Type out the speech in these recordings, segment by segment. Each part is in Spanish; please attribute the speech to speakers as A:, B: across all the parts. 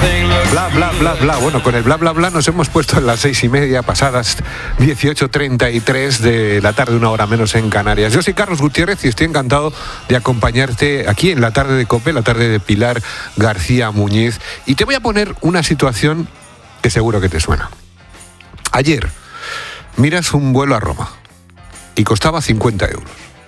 A: Bla, bla, bla, bla. Bueno, con el bla, bla, bla nos hemos puesto en las 6:30 pasadas 18:33 de la tarde, una hora menos en Canarias. Yo soy Carlos Gutiérrez y estoy encantado de acompañarte aquí en la tarde de COPE, la tarde de Pilar García Muñiz. Y te voy a poner una situación que seguro que te suena. Ayer miras un vuelo a Roma y costaba 50 euros.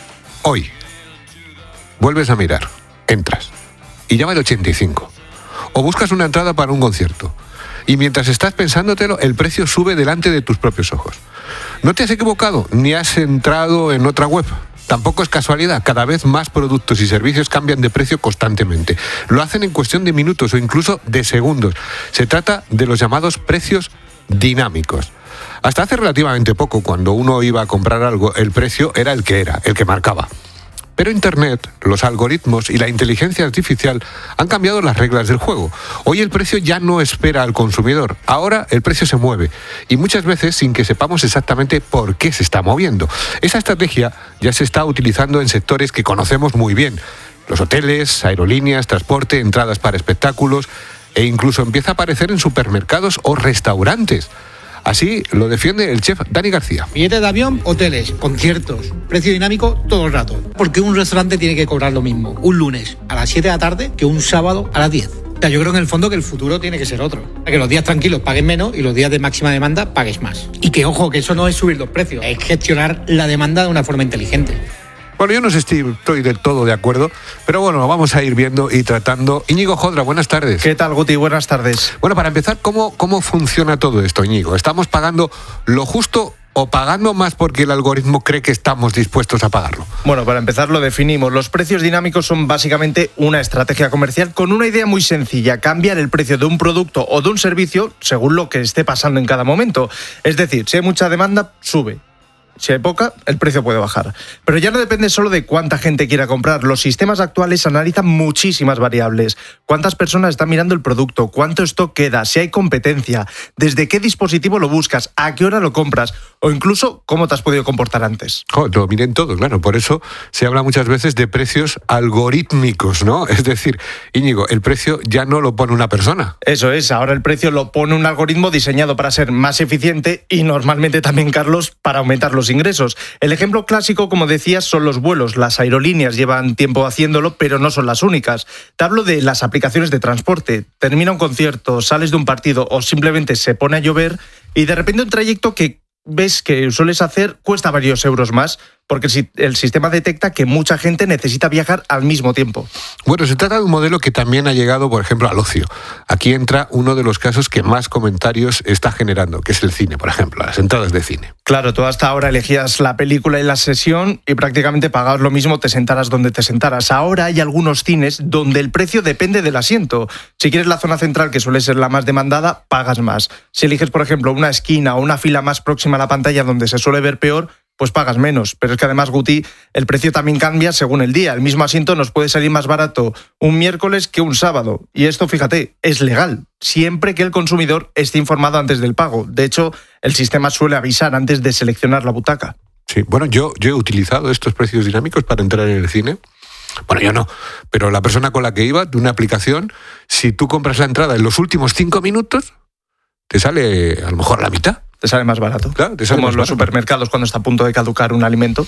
A: Hoy vuelves a mirar, entras y ya vale 85. O buscas una entrada para un concierto y mientras estás pensándotelo, el precio sube delante de tus propios ojos. No te has equivocado, ni has entrado en otra web. Tampoco es casualidad, cada vez más productos y servicios cambian de precio constantemente. Lo hacen en cuestión de minutos o incluso de segundos. Se trata de los llamados precios dinámicos. Hasta hace relativamente poco, cuando uno iba a comprar algo, el precio era, el que marcaba. Pero Internet, los algoritmos y la inteligencia artificial han cambiado las reglas del juego. Hoy el precio ya no espera al consumidor. Ahora el precio se mueve y muchas veces sin que sepamos exactamente por qué se está moviendo. Esa estrategia ya se está utilizando en sectores que conocemos muy bien. Los hoteles, aerolíneas, transporte, entradas para espectáculos e incluso empieza a aparecer en supermercados o restaurantes. Así lo defiende el chef Dani García.
B: Billetes de avión, hoteles, conciertos, precio dinámico todo el rato. Porque un restaurante tiene que cobrar lo mismo un lunes a las 7 de la tarde que un sábado a las 10. O sea, yo creo en el fondo que el futuro tiene que ser otro. Que los días tranquilos paguen menos y los días de máxima demanda pagues más. Y que, ojo, que eso no es subir los precios, es gestionar la demanda de una forma inteligente.
A: Bueno, yo no sé si estoy del todo de acuerdo, pero bueno, vamos a ir viendo y tratando. Íñigo Jodra, buenas tardes.
C: ¿Qué tal, Guti? Buenas tardes.
A: Bueno, para empezar, ¿cómo funciona todo esto, Íñigo? ¿Estamos pagando lo justo o pagando más porque el algoritmo cree que estamos dispuestos a pagarlo?
C: Bueno, para empezar lo definimos. Los precios dinámicos son básicamente una estrategia comercial con una idea muy sencilla: cambiar el precio de un producto o de un servicio según lo que esté pasando en cada momento. Es decir, si hay mucha demanda, sube. Si hay poca, el precio puede bajar. Pero ya no depende solo de cuánta gente quiera comprar. Los sistemas actuales analizan muchísimas variables. Cuántas personas están mirando el producto, cuánto stock queda, si hay competencia, desde qué dispositivo lo buscas, a qué hora lo compras o incluso cómo te has podido comportar antes.
A: Lo miren todo, claro. Por eso se habla muchas veces de precios algorítmicos, ¿no? Es decir, Íñigo, el precio ya no lo pone una persona.
C: Eso es, ahora el precio lo pone un algoritmo diseñado para ser más eficiente y normalmente también, Carlos, para aumentar los ingresos. El ejemplo clásico, como decías, son los vuelos. Las aerolíneas llevan tiempo haciéndolo, pero no son las únicas. Te hablo de las aplicaciones de transporte. Termina un concierto, sales de un partido o simplemente se pone a llover y de repente un trayecto que ves que sueles hacer cuesta varios euros más, porque el sistema detecta que mucha gente necesita viajar al mismo tiempo.
A: Bueno, se trata de un modelo que también ha llegado, por ejemplo, al ocio. Aquí entra uno de los casos que más comentarios está generando, que es el cine, por ejemplo, las entradas de cine.
C: Claro, tú hasta ahora elegías la película y la sesión y prácticamente pagabas lo mismo, te sentaras donde te sentaras. Ahora hay algunos cines donde el precio depende del asiento. Si quieres la zona central, que suele ser la más demandada, pagas más. Si eliges, por ejemplo, una esquina o una fila más próxima a la pantalla donde se suele ver peor, pues pagas menos. Pero es que además, Guti, el precio también cambia según el día. El mismo asiento nos puede salir más barato un miércoles que un sábado. Y esto, fíjate, es legal, siempre que el consumidor esté informado antes del pago. De hecho, el sistema suele avisar antes de seleccionar la butaca.
A: Sí, bueno, yo he utilizado estos precios dinámicos para entrar en el cine. Bueno, yo no, pero la persona con la que iba, de una aplicación, si tú compras la entrada en los últimos 5 minutos, te sale a lo mejor la mitad.
C: Te sale más barato.
A: Claro, te sale
C: como
A: más
C: en los
A: barato.
C: supermercados cuando está a punto de caducar un alimento.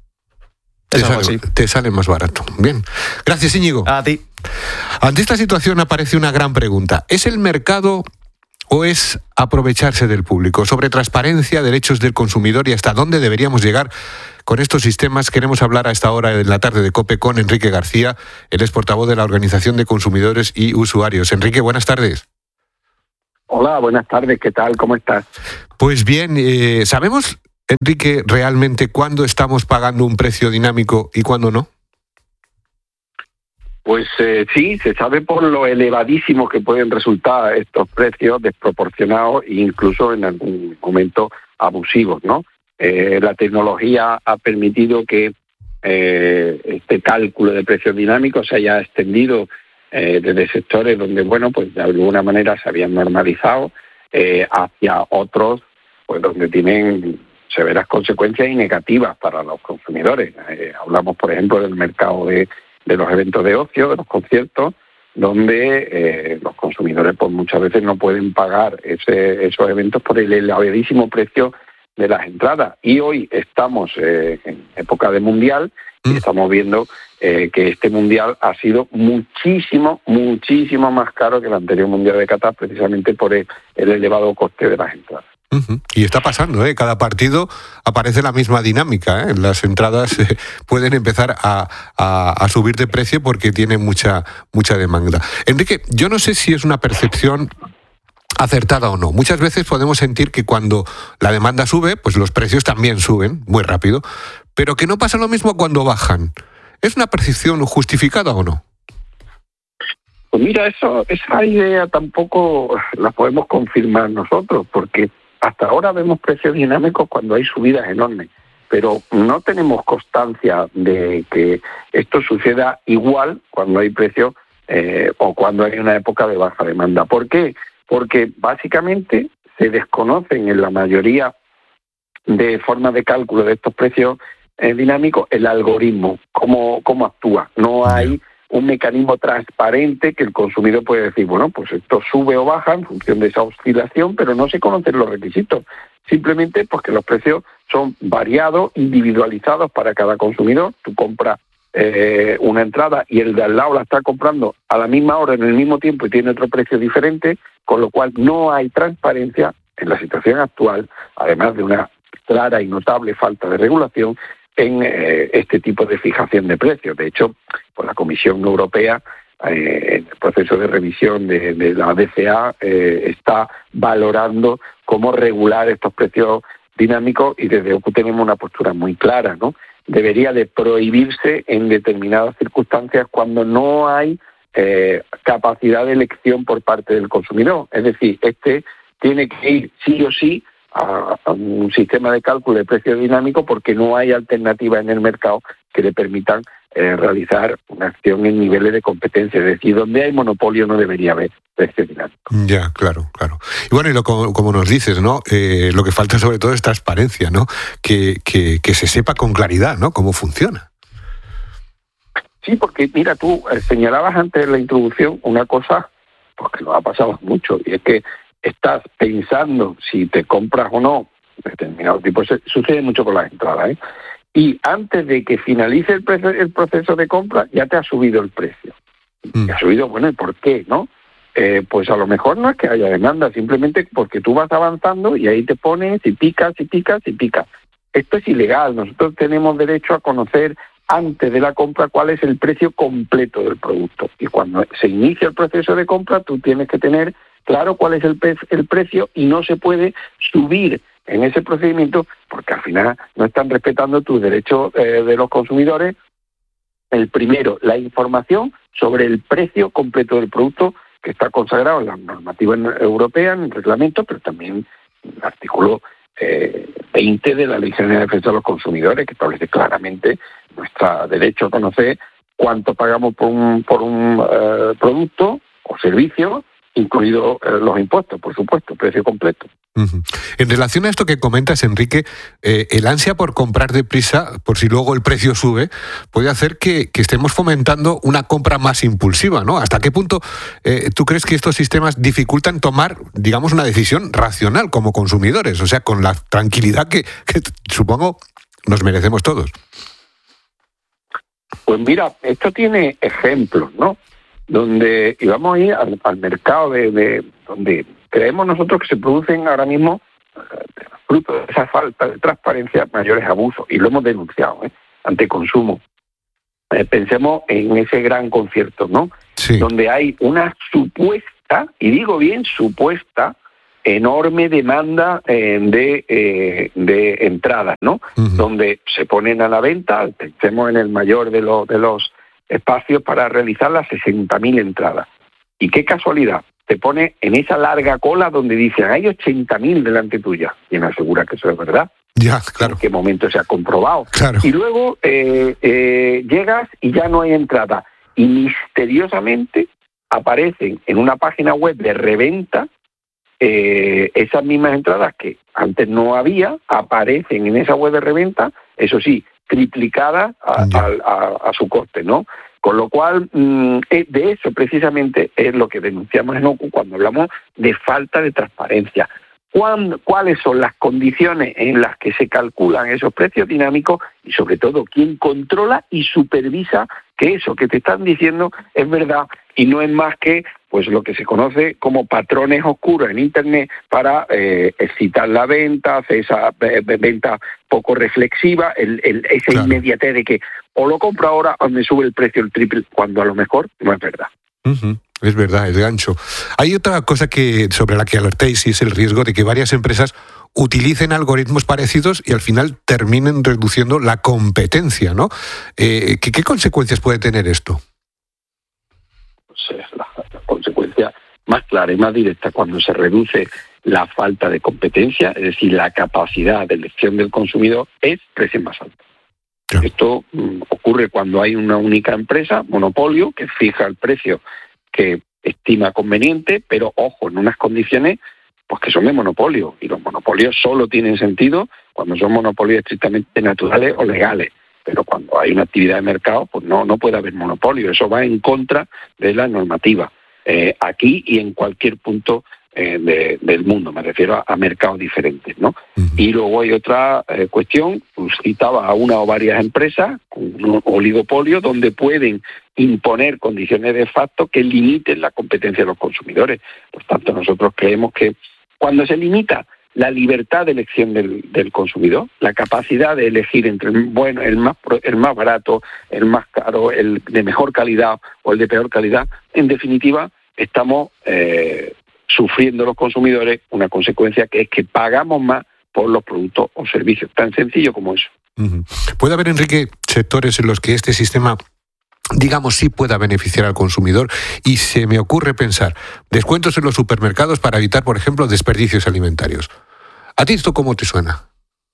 A: Te sale más barato. Bien. Gracias, Íñigo.
C: A ti.
A: Ante esta situación aparece una gran pregunta. ¿Es el mercado o es aprovecharse del público? Sobre transparencia, derechos del consumidor y hasta dónde deberíamos llegar con estos sistemas. Queremos hablar a esta hora en la tarde de COPE con Enrique García, él es portavoz de la Organización de Consumidores y Usuarios. Enrique, buenas tardes.
D: Hola, buenas tardes, ¿qué tal? ¿Cómo estás?
A: Pues bien, ¿sabemos, Enrique, realmente cuándo estamos pagando un precio dinámico y cuándo no?
D: Pues sí, se sabe por lo elevadísimos que pueden resultar estos precios, desproporcionados e incluso en algún momento abusivos, ¿no? La tecnología ha permitido que este cálculo de precios dinámicos se haya extendido desde sectores donde, bueno, pues de alguna manera se habían normalizado hacia otros, pues donde tienen severas consecuencias y negativas para los consumidores. Hablamos, por ejemplo, del mercado de los eventos de ocio, de los conciertos, donde los consumidores pues muchas veces no pueden pagar esos eventos por el elevadísimo precio de las entradas. Y hoy estamos en época de mundial y estamos viendo que este mundial ha sido muchísimo más caro que el anterior mundial de Qatar, precisamente por el elevado coste de las entradas.
A: Y está pasando, cada partido aparece la misma dinámica, las entradas pueden empezar a subir de precio porque tiene mucha demanda. Enrique, yo no sé si es una percepción acertada o no. Muchas veces podemos sentir que cuando la demanda sube, pues los precios también suben muy rápido, pero que no pasa lo mismo cuando bajan. ¿Es una percepción justificada o no?
D: Pues mira, esa idea tampoco la podemos confirmar nosotros, porque hasta ahora vemos precios dinámicos cuando hay subidas enormes, pero no tenemos constancia de que esto suceda igual cuando hay precios o cuando hay una época de baja demanda. ¿Por qué? Porque básicamente se desconocen en la mayoría de formas de cálculo de estos precios dinámicos el algoritmo, cómo actúa. No hay un mecanismo transparente que el consumidor puede decir, bueno, pues esto sube o baja en función de esa oscilación, pero no se conocen los requisitos. Simplemente porque los precios son variados, individualizados para cada consumidor. Tú compras una entrada y el de al lado la está comprando a la misma hora, en el mismo tiempo, y tiene otro precio diferente, con lo cual no hay transparencia en la situación actual, además de una clara y notable falta de regulación en este tipo de fijación de precios. De hecho, pues la Comisión Europea, en el proceso de revisión de la DCA, está valorando cómo regular estos precios dinámicos, y desde OCU tenemos una postura muy clara, ¿no? Debería de prohibirse en determinadas circunstancias cuando no hay capacidad de elección por parte del consumidor. Es decir, tiene que ir sí o sí a un sistema de cálculo de precios dinámicos porque no hay alternativa en el mercado que le permitan realizar una acción en niveles de competencia. Es decir, donde hay monopolio no debería haber precios dinámicos.
A: Ya, claro. Y bueno, como nos dices, ¿no? Lo que falta sobre todo es transparencia, ¿no? Que se sepa con claridad, ¿no? Cómo funciona.
D: Sí, porque mira, tú señalabas antes de la introducción una cosa pues que nos ha pasado mucho, y es que estás pensando si te compras o no determinado tipo. Sucede mucho con las entradas, y antes de que finalice el proceso de compra ya te ha subido el precio. Te ha subido, bueno, ¿y por qué, no? Pues a lo mejor no es que haya demanda, simplemente porque tú vas avanzando y ahí te pones y picas. Esto es ilegal. Nosotros tenemos derecho a conocer antes de la compra cuál es el precio completo del producto, y cuando se inicia el proceso de compra tú tienes que tener claro cuál es el precio, y no se puede subir en ese procedimiento porque al final no están respetando tus derechos de los consumidores. El primero, la información sobre el precio completo del producto, que está consagrado en la normativa europea, en el reglamento, pero también en el artículo 20 de la Ley General de Defensa de los Consumidores, que establece claramente nuestro derecho a conocer cuánto pagamos por un producto o servicio, incluidos los impuestos, por supuesto, precio completo.
A: En relación a esto que comentas, Enrique, el ansia por comprar deprisa, por si luego el precio sube, puede hacer que estemos fomentando una compra más impulsiva, ¿no? ¿Hasta qué punto tú crees que estos sistemas dificultan tomar, digamos, una decisión racional como consumidores? O sea, con la tranquilidad que supongo nos merecemos todos.
D: Pues mira, esto tiene ejemplos, ¿no? Donde íbamos a ir al mercado de donde creemos nosotros que se producen ahora mismo, fruto de esa falta de transparencia, mayores abusos, y lo hemos denunciado ante consumo. Pensemos en ese gran concierto, ¿no? Sí. Donde hay una supuesta, y digo bien supuesta, enorme demanda de entradas, ¿no? Donde se ponen a la venta, pensemos en el mayor de los espacios para realizar las 60.000 entradas. Y qué casualidad, te pone en esa larga cola donde dicen hay 80.000 delante tuya. ¿Quién asegura que eso es verdad?
A: Ya, claro.
D: ¿En qué momento se ha comprobado?
A: Claro.
D: Y luego llegas y ya no hay entrada. Y misteriosamente aparecen en una página web de reventa esas mismas entradas que antes no había, aparecen en esa web de reventa, eso sí, triplicadas a su coste, ¿no? Con lo cual, de eso precisamente es lo que denunciamos en OCU cuando hablamos de falta de transparencia. ¿Cuáles son las condiciones en las que se calculan esos precios dinámicos? Y sobre todo, ¿quién controla y supervisa que eso que te están diciendo es verdad y no es más que pues lo que se conoce como patrones oscuros en Internet para excitar la venta, hacer esa venta poco reflexiva, esa inmediatez de que o lo compro ahora o me sube el precio el triple, cuando a lo mejor no es verdad.
A: Uh-huh. Es verdad, es gancho. Hay otra cosa sobre la que alertéis y es el riesgo de que varias empresas utilicen algoritmos parecidos y al final terminen reduciendo la competencia, ¿no? ¿Qué consecuencias puede tener esto?
D: Pues la consecuencia más clara y más directa cuando se reduce la falta de competencia, es decir, la capacidad de elección del consumidor, es precio más alto. Claro. Esto ocurre cuando hay una única empresa, monopolio, que fija el precio que estima conveniente, pero ojo, en unas condiciones pues que son de monopolio, y los monopolios solo tienen sentido cuando son monopolios estrictamente naturales o legales, pero cuando hay una actividad de mercado pues no puede haber monopolio, eso va en contra de la normativa, aquí y en cualquier punto del mundo, me refiero a mercados diferentes, ¿no? Uh-huh. Y luego hay otra cuestión, pues citaba a una o varias empresas con un oligopolio donde pueden imponer condiciones de facto que limiten la competencia de los consumidores. Por tanto, nosotros creemos que cuando se limita la libertad de elección del consumidor, la capacidad de elegir entre el más barato, el más caro, el de mejor calidad o el de peor calidad, en definitiva estamos sufriendo los consumidores una consecuencia que es que pagamos más por los productos o servicios, tan sencillo como eso.
A: Uh-huh. ¿Puede haber, Enrique, sectores en los que este sistema, digamos, sí pueda beneficiar al consumidor? Y se me ocurre pensar, descuentos en los supermercados para evitar, por ejemplo, desperdicios alimentarios. ¿A ti esto cómo te suena?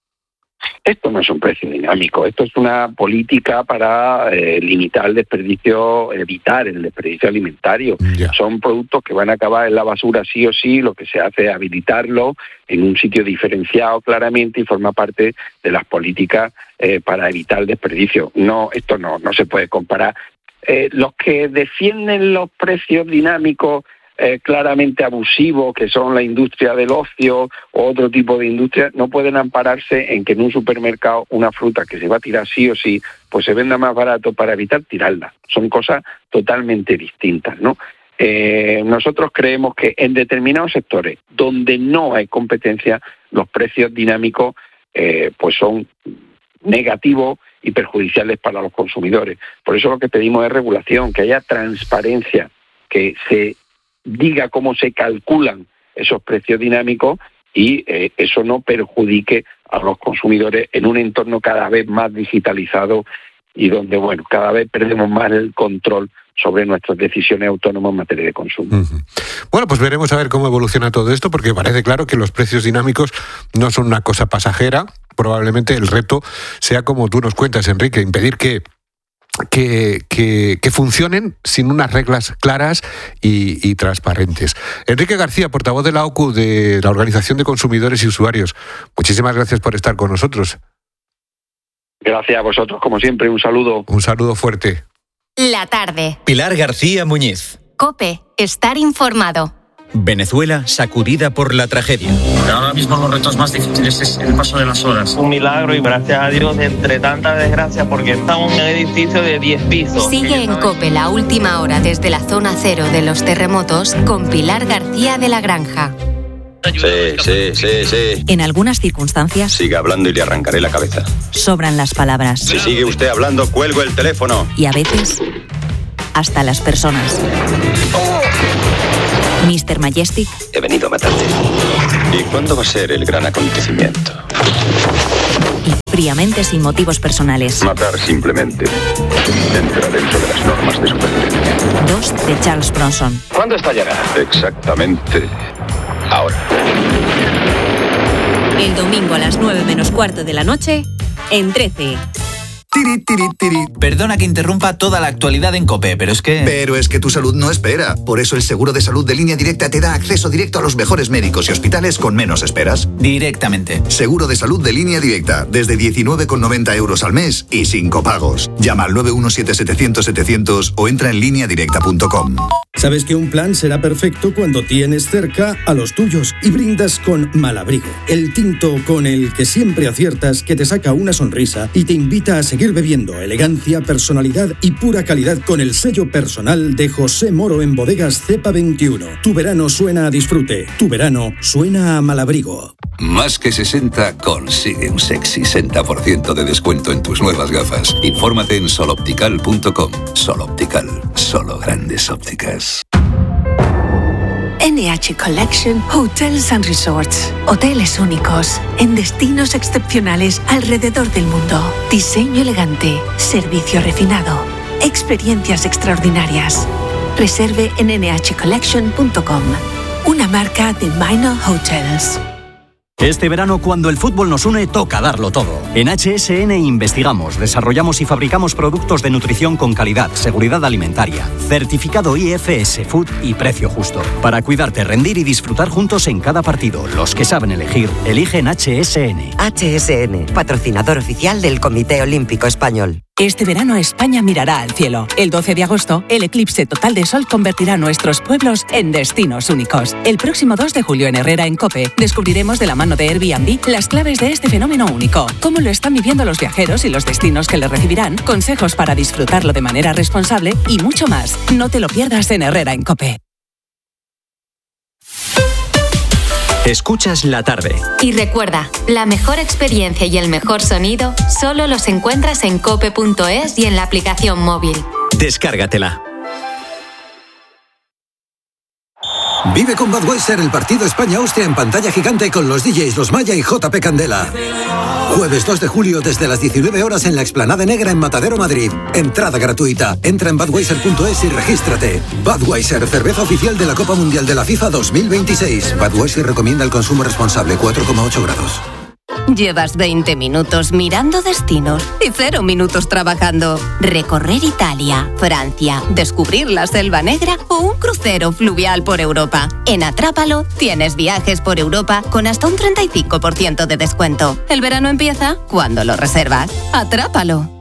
D: Esto no es un precio dinámico, esto es una política para limitar el desperdicio, evitar el desperdicio alimentario. Yeah. Son productos que van a acabar en la basura sí o sí, lo que se hace es habilitarlo en un sitio diferenciado claramente y forma parte de las políticas para evitar el desperdicio. No, esto no se puede comparar. Los que defienden los precios dinámicos claramente abusivos, que son la industria del ocio o otro tipo de industria, no pueden ampararse en que en un supermercado una fruta que se va a tirar sí o sí, pues se venda más barato para evitar tirarla. Son cosas totalmente distintas, ¿no? Nosotros creemos que en determinados sectores donde no hay competencia, los precios dinámicos pues son negativos y perjudiciales para los consumidores. Por eso lo que pedimos es regulación, que haya transparencia, que se diga cómo se calculan esos precios dinámicos y eso no perjudique a los consumidores en un entorno cada vez más digitalizado y donde, bueno, cada vez perdemos más el control sobre nuestras decisiones autónomas en materia de consumo. Uh-huh.
A: Bueno, pues veremos a ver cómo evoluciona todo esto, porque parece claro que los precios dinámicos no son una cosa pasajera. Probablemente el reto sea, como tú nos cuentas, Enrique, impedir que funcionen sin unas reglas claras y transparentes. Enrique García, portavoz de la OCU, de la Organización de Consumidores y Usuarios, muchísimas gracias por estar con nosotros.
D: Gracias a vosotros, como siempre, un saludo.
A: Un saludo fuerte.
E: La tarde.
F: Pilar García Muñiz.
E: COPE, estar informado.
F: Venezuela sacudida por la tragedia.
G: Ahora mismo los retos más difíciles es el paso de las horas.
H: Un milagro y gracias a Dios entre tanta desgracia porque estamos en un edificio de 10 pisos.
E: Sigue en COPE la última hora desde la zona cero de los terremotos con Pilar García de la Granja.
I: Sí.
J: En algunas circunstancias...
I: Siga hablando y le arrancaré la cabeza.
J: Sobran las palabras.
I: Si sigue usted hablando, cuelgo el teléfono.
J: Y a veces, hasta las personas. Mr. Majestic.
I: He venido a matarte. ¿Y cuándo va a ser el gran acontecimiento?
J: Y fríamente, sin motivos personales.
I: Matar simplemente. Entra dentro de las normas de supervivencia.
J: 2 de Charles Bronson.
I: ¿Cuándo está llegando? Exactamente ahora.
J: El domingo a las 9 menos cuarto de la noche, en 13.
K: Tiri, tiri, tiri.
L: Perdona que interrumpa toda la actualidad en COPE, pero es que tu salud no espera. Por eso el seguro de salud de Línea Directa te da acceso directo a los mejores médicos y hospitales con menos esperas.
K: Directamente.
L: Seguro de salud de Línea Directa, desde 19,90 € al mes y sin copagos. Llama al 917-700-700 o entra en lineadirecta.com.
M: Sabes que un plan será perfecto cuando tienes cerca a los tuyos y brindas con Malabrigo, el tinto con el que siempre aciertas, que te saca una sonrisa y te invita a seguir bebiendo. Elegancia, personalidad y pura calidad con el sello personal de José Moro en Bodegas Cepa 21. Tu verano suena a disfrute. Tu verano suena a Malabrigo.
N: Más que 60 consigue un sexy 60% de descuento en tus nuevas gafas. Infórmate en soloptical.com. Soloptical, solo grandes ópticas.
O: NH Collection Hotels and Resorts. Hoteles únicos, en destinos excepcionales alrededor del mundo. Diseño elegante, servicio refinado, experiencias extraordinarias. Reserve en nhcollection.com. Una marca de Minor Hotels.
P: Este verano, cuando el fútbol nos une, toca darlo todo. En HSN investigamos, desarrollamos y fabricamos productos de nutrición con calidad, seguridad alimentaria, certificado IFS Food y precio justo. Para cuidarte, rendir y disfrutar juntos en cada partido. Los que saben elegir, eligen HSN.
Q: HSN, patrocinador oficial del Comité Olímpico Español.
R: Este verano España mirará al cielo. El 12 de agosto, el eclipse total de sol convertirá nuestros pueblos en destinos únicos. El próximo 2 de julio en Herrera, en COPE, descubriremos de la mano de Airbnb las claves de este fenómeno único, cómo lo están viviendo los viajeros y los destinos que le recibirán, consejos para disfrutarlo de manera responsable y mucho más. No te lo pierdas en Herrera, en COPE.
F: Escuchas la tarde.
E: Y recuerda, la mejor experiencia y el mejor sonido solo los encuentras en cope.es y en la aplicación móvil.
F: Descárgatela.
S: Vive con Budweiser el partido España-Austria en pantalla gigante con los DJs Los Maya y JP Candela. Jueves 2 de julio desde las 19 horas en la Explanada Negra en Matadero, Madrid. Entrada gratuita. Entra en budweiser.es y regístrate. Budweiser, cerveza oficial de la Copa Mundial de la FIFA 2026. Budweiser recomienda el consumo responsable, 4,8 grados.
T: Llevas 20 minutos mirando destinos y 0 minutos trabajando. Recorrer Italia, Francia, descubrir la Selva Negra o un crucero fluvial por Europa. En Atrápalo tienes viajes por Europa con hasta un 35% de descuento. El verano empieza cuando lo reservas. Atrápalo.